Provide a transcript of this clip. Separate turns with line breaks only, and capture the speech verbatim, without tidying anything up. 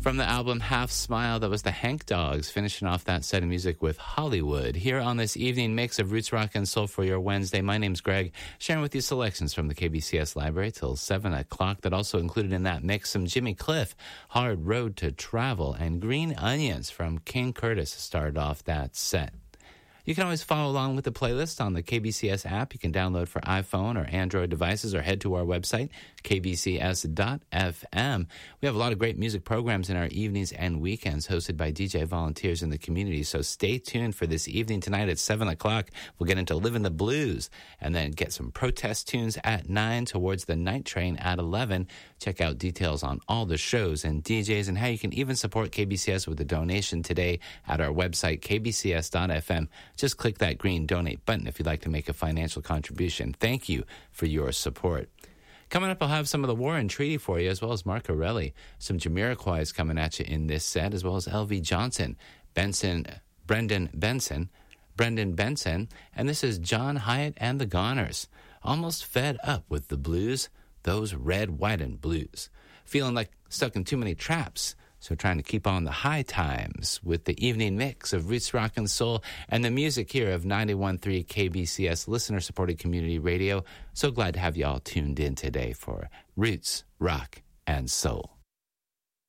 From the album Half Smile, that was the Hank Dogs, finishing off that set of music with Hollywood. Here on this evening mix of Roots Rock and Soul for your Wednesday, my name's Greg, sharing with you selections from the K B C S library till seven o'clock. That also included in that mix some Jimmy Cliff, Hard Road to Travel, and Green Onions from King Curtis started off that set. You can always follow along with the playlist on the K B C S app. You can download for iPhone or Android devices or head to our website, k b c s dot f m. We have a lot of great music programs in our evenings and weekends hosted by D J volunteers in the community. So stay tuned for this evening tonight at seven o'clock. We'll get into Livin' the Blues and then get some protest tunes at nine towards the Night Train at eleven. Check out details on all the shows and D Js and how you can even support K B C S with a donation today at our website, k b c s dot f m. Just click that green donate button if you'd like to make a financial contribution. Thank you for your support. Coming up, I'll have some of the War and Treaty for you, as well as Mark Corelli. Some Jamiroquai is coming at you in this set, as well as L V Johnson, Benson, Brendan Benson, Brendan Benson, and this is John Hyatt and the Goners. Almost fed up with the blues, those red, white, and blues. Feeling like stuck in too many traps. So trying to keep on the high times with the evening mix of Roots, Rock, and Soul and the music here of ninety-one point three K B C S listener-supported community radio. So glad to have you all tuned in today for Roots, Rock, and Soul.